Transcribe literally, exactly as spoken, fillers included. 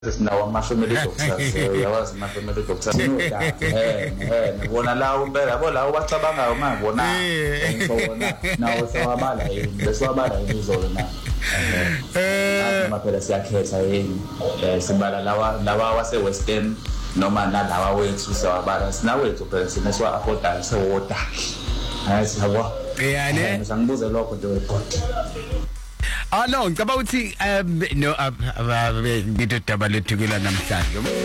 Sinawo ama-family doctors uyawazi ama-family doctors eh eh ngibona la umpela yabo la ubacabangayo manje ngibona ngibona nawo sewabala yini bese wabala yini izolo na eh maphela siyakhetha yini sibala lawa lawa wase Western noma nalawa wethu sewabala sinawethu phela sina siwa affordayo sewater hayi siyabo yani ngisangibuze lokho nje webhodi. Ah no ngicabanga ukuthi um no ngidodaba lethu kula namhlanje